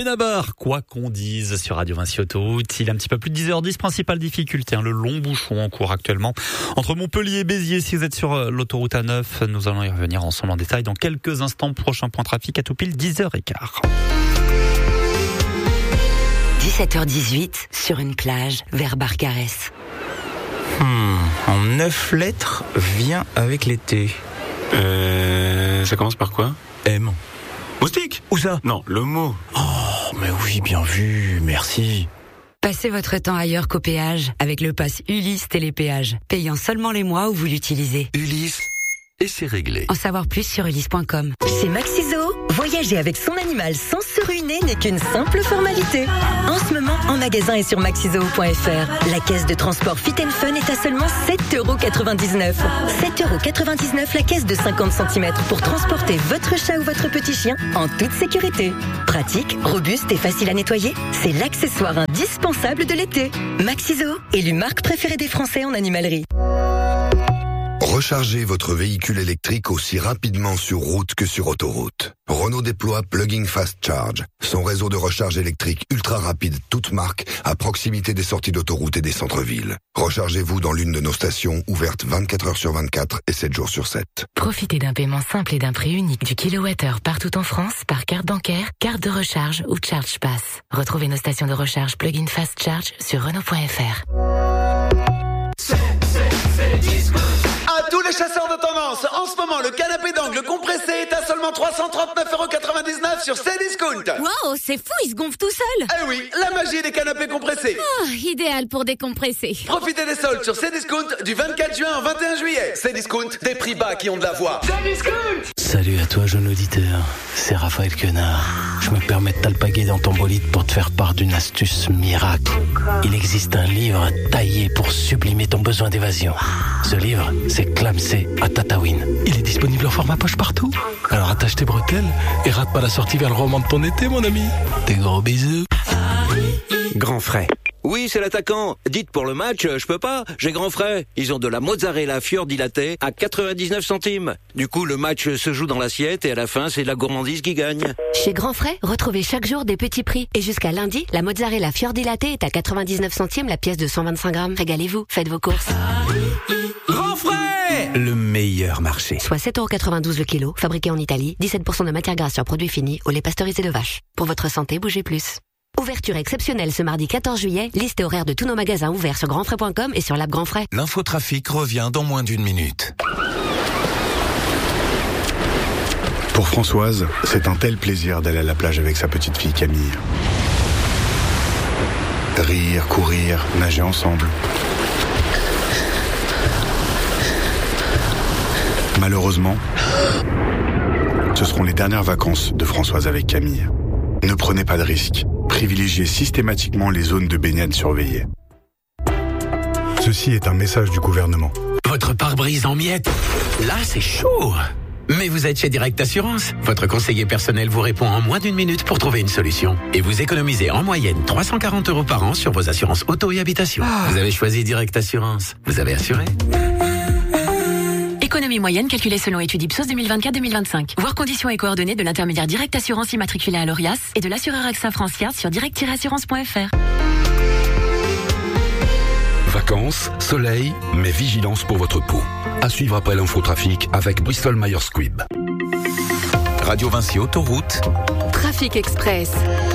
Benabar, quoi qu'on dise sur Radio Vinci Autoroute, il est un petit peu plus de 10h10, principale difficulté, le long bouchon en cours actuellement entre Montpellier et Béziers. Si vous êtes sur l'autoroute A9, nous allons y revenir ensemble en détail dans quelques instants. Prochain point trafic à tout pile 10h15. 17h18 sur une plage vers Barcarès. En 9 lettres, vient avec l'été. Ça commence par quoi? M. Moustique? Où ça? Non, le mot. Oh, mais oui, bien vu, merci. Passez votre temps ailleurs qu'au péage avec le pass Ulysse Télépéage, payant seulement les mois où vous l'utilisez. Ulysse, et c'est réglé. En savoir plus sur ulysse.com. Chez Maxiso, voyager avec son animal sans se ruiner n'est qu'une simple formalité. En ce moment, en magasin et sur maxizoo.fr, la caisse de transport Fit & Fun est à seulement 7,99 €. 7,99 € la caisse de 50 cm pour transporter votre chat ou votre petit chien en toute sécurité. Pratique, robuste et facile à nettoyer, c'est l'accessoire indispensable de l'été. Maxiso, élu marque préférée des Français en animalerie. Rechargez votre véhicule électrique aussi rapidement sur route que sur autoroute. Renault déploie Plug-in Fast Charge, son réseau de recharge électrique ultra rapide toute marque à proximité des sorties d'autoroute et des centres-villes. Rechargez-vous dans l'une de nos stations ouvertes 24 heures sur 24 et 7 jours sur 7. Profitez d'un paiement simple et d'un prix unique du kilowattheure partout en France par carte bancaire, carte de recharge ou Charge Pass. Retrouvez nos stations de recharge Plug-in Fast Charge sur Renault.fr. À tous les chasseurs de tendance, en ce moment, le canapé d'angle compressé est à seulement 339,99 € sur Cdiscount. Wow, c'est fou, il se gonfle tout seul. Eh oui, la magie des canapés compressés. Oh, idéal pour décompresser. Profitez des soldes sur Cdiscount du 24 juin au 21 juillet. Cdiscount, des prix bas qui ont de la voix. Cdiscount. Salut à toi, jeune auditeur. C'est Raphaël Quenard. Je me permets de t'alpaguer dans ton bolide pour te faire part d'une astuce miracle. Il existe un livre taillé pour sublimer ton besoin d'évasion. Ce livre, c'est Clamsé à Tataouine. Il est disponible en format poche partout. Alors attache tes bretelles et rate pas la sortie vers le roman de ton été, mon ami. Des gros bisous. Grand frais. Oui, c'est l'attaquant. Dites pour le match, je peux pas, j'ai grand frais. Ils ont de la mozzarella fior dilatée à 99 centimes. Du coup, le match se joue dans l'assiette et à la fin, c'est la gourmandise qui gagne. Chez Grand Frais, retrouvez chaque jour des petits prix. Et jusqu'à lundi, la mozzarella fior dilatée est à 99 centimes la pièce de 125 grammes. Régalez-vous, faites vos courses. Grand frais! Le meilleur marché. Soit 7,92 € le kilo, fabriqué en Italie, 17% de matière grasse sur produits finis, au lait pasteurisé de vache. Pour votre santé, bougez plus. Ouverture exceptionnelle ce mardi 14 juillet, liste et horaire de tous nos magasins ouverts sur grandfrais.com et sur l'app Grand Frais. L'infotrafic revient dans moins d'une minute. Pour Françoise, c'est un tel plaisir d'aller à la plage avec sa petite fille Camille. Rire, courir, nager ensemble. Malheureusement, ce seront les dernières vacances de Françoise avec Camille. Ne prenez pas de risques. Privilégiez systématiquement les zones de baignade surveillées. Ceci est un message du gouvernement. Votre pare-brise en miettes, là c'est chaud. Mais vous êtes chez Direct Assurance. Votre conseiller personnel vous répond en moins d'une minute pour trouver une solution. Et vous économisez en moyenne 340 € par an sur vos assurances auto et habitation. Vous avez choisi Direct Assurance. Vous avez assuré. Économie moyenne calculée selon étude Ipsos 2024-2025. Voir conditions et coordonnées de l'intermédiaire Direct Assurance immatriculé à l'ORIAS et de l'assureur AXA Francia sur direct-assurance.fr. Vacances, soleil, mais vigilance pour votre peau. À suivre après l'infotrafic avec Bristol Myers Squibb. Radio Vinci Autoroute. Trafic Express.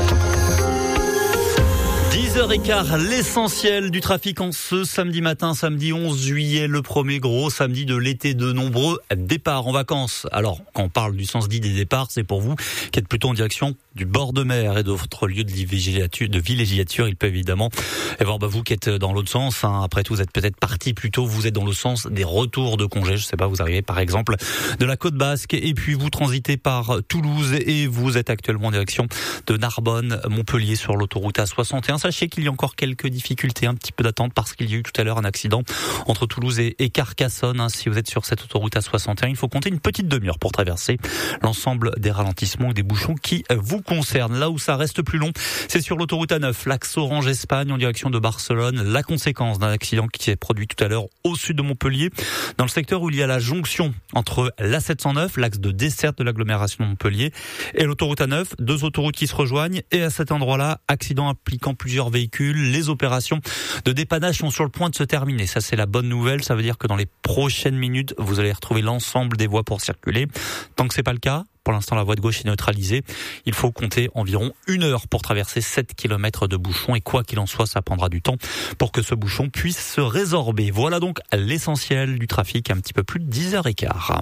10h15, l'essentiel du trafic en ce samedi matin, samedi 11 juillet, le premier gros samedi de l'été, de nombreux départs en vacances. Alors, quand on parle du sens dit des départs, c'est pour vous qui êtes plutôt en direction du bord de mer et de votre lieu de villégiature. Il peut évidemment y avoir vous qui êtes dans l'autre sens. Après tout, vous êtes peut-être parti plus tôt, vous êtes dans le sens des retours de congés. Je sais pas, vous arrivez par exemple de la Côte Basque et puis vous transitez par Toulouse et vous êtes actuellement en direction de Narbonne, Montpellier sur l'autoroute A61. sachez qu'il y a encore quelques difficultés, un petit peu d'attente parce qu'il y a eu tout à l'heure un accident entre Toulouse et Carcassonne. Si vous êtes sur cette autoroute A61, il faut compter une petite demi-heure pour traverser l'ensemble des ralentissements et des bouchons qui vous concernent. Là où ça reste plus long, c'est sur l'autoroute A9, l'axe Orange-Espagne en direction de Barcelone. La conséquence d'un accident qui s'est produit tout à l'heure au sud de Montpellier, dans le secteur où il y a la jonction entre l'A709, l'axe de desserte de l'agglomération de Montpellier, et l'autoroute A9, deux autoroutes qui se rejoignent. Et à cet endroit-là, accident impliquant plusieurs véhicules. Les opérations de dépannage sont sur le point de se terminer. Ça, c'est la bonne nouvelle. Ça veut dire que dans les prochaines minutes, vous allez retrouver l'ensemble des voies pour circuler. Tant que c'est pas le cas, pour l'instant, la voie de gauche est neutralisée. Il faut compter environ 1 heure pour traverser 7 km de bouchon. Et quoi qu'il en soit, ça prendra du temps pour que ce bouchon puisse se résorber. Voilà donc l'essentiel du trafic, un petit peu plus de 10h15.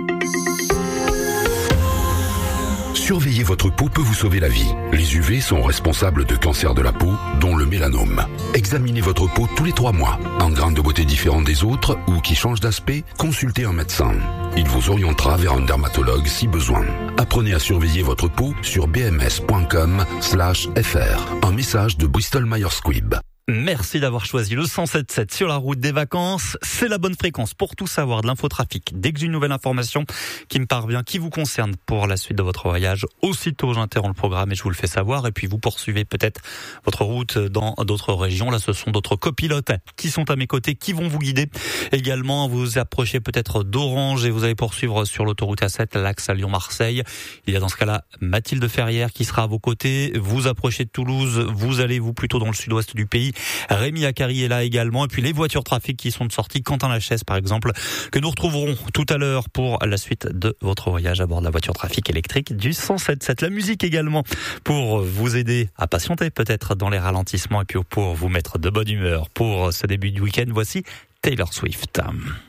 Surveiller votre peau peut vous sauver la vie. Les UV sont responsables de cancers de la peau, dont le mélanome. Examinez votre peau tous les 3 mois. Un grain de beauté différent des autres ou qui change d'aspect, consultez un médecin. Il vous orientera vers un dermatologue si besoin. Apprenez à surveiller votre peau sur bms.com/fr. Un message de Bristol Myers Squibb. Merci d'avoir choisi le 107.7 sur la route des vacances. C'est la bonne fréquence pour tout savoir de l'infotrafic. Dès que j'ai une nouvelle information qui me parvient, qui vous concerne pour la suite de votre voyage, aussitôt j'interromps le programme et je vous le fais savoir. Et puis vous poursuivez peut-être votre route dans d'autres régions. Là, ce sont d'autres copilotes qui sont à mes côtés, qui vont vous guider. Également, vous approchez peut-être d'Orange et vous allez poursuivre sur l'autoroute A7, l'axe à Lyon-Marseille. Il y a dans ce cas-là Mathilde Ferrière qui sera à vos côtés. Vous approchez de Toulouse, vous allez plutôt dans le sud-ouest du pays. Rémi Acari est là également. Et puis les voitures trafic qui sont de sortie, Quentin Lachaise par exemple, que nous retrouverons tout à l'heure pour la suite de votre voyage à bord de la voiture trafic électrique du 107.7. La musique également pour vous aider à patienter peut-être dans les ralentissements et puis pour vous mettre de bonne humeur pour ce début de week-end. Voici Taylor Swift.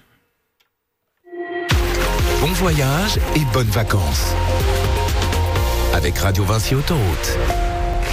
Bon voyage et bonnes vacances avec Radio Vinci Autoroute.